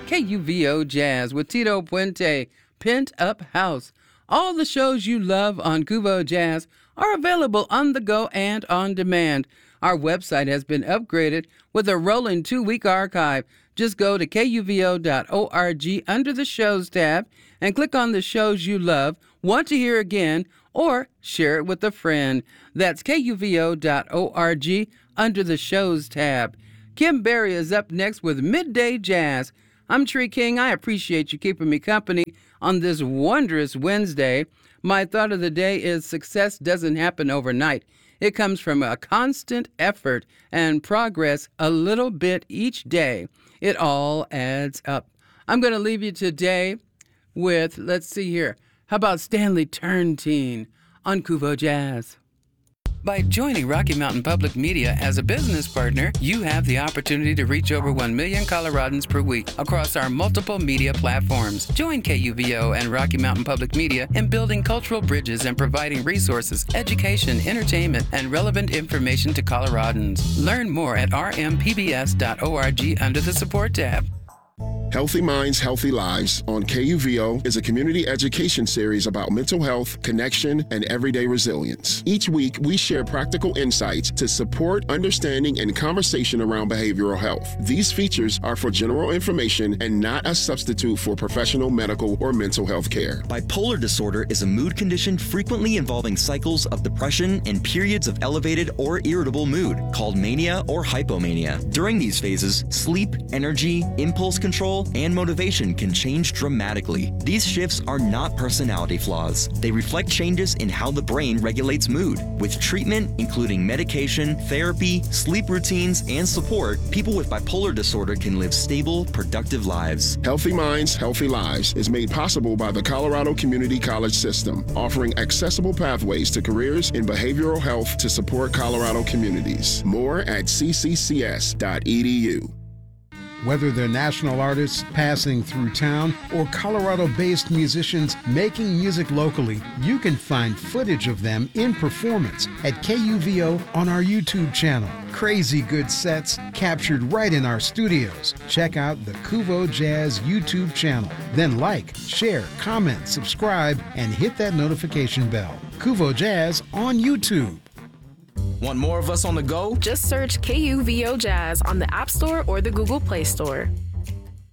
KUVO Jazz with Tito Puente, Pent Up House. All the shows you love on KUVO Jazz are available on the go and on demand. Our website has been upgraded with a rolling 2-week archive. Just go to kuvo.org under the shows tab and click on the shows you love, want to hear again, or share it with a friend. That's kuvo.org under the shows tab. Kim Berry is up next with Midday Jazz. I'm Tree King. I appreciate you keeping me company on this wondrous Wednesday. My thought of the day is success doesn't happen overnight. It comes from a constant effort and progress a little bit each day. It all adds up. I'm going to leave you today with, let's see here, how about Stanley Turrentine on KUVO Jazz? By joining Rocky Mountain Public Media as a business partner, you have the opportunity to reach over 1 million Coloradans per week across our multiple media platforms. Join KUVO and Rocky Mountain Public Media in building cultural bridges and providing resources, education, entertainment, and relevant information to Coloradans. Learn more at rmpbs.org under the support tab. Healthy Minds, Healthy Lives on KUVO is a community education series about mental health, connection, and everyday resilience. Each week, we share practical insights to support understanding and conversation around behavioral health. These features are for general information and not a substitute for professional medical or mental health care. Bipolar disorder is a mood condition frequently involving cycles of depression and periods of elevated or irritable mood, called mania or hypomania. During these phases, sleep, energy, impulse control, and motivation can change dramatically. These shifts are not personality flaws. They reflect changes in how the brain regulates mood. With treatment, including medication, therapy, sleep routines, and support, people with bipolar disorder can live stable, productive lives. Healthy Minds, Healthy Lives is made possible by the Colorado Community College System, offering accessible pathways to careers in behavioral health to support Colorado communities. More at cccs.edu. Whether they're national artists passing through town or Colorado-based musicians making music locally, you can find footage of them in performance at KUVO on our YouTube channel. Crazy good sets captured right in our studios. Check out the KUVO Jazz YouTube channel. Then like, share, comment, subscribe, and hit that notification bell. KUVO Jazz on YouTube. Want more of us on the go? Just search KUVO Jazz on the App Store or the Google Play Store.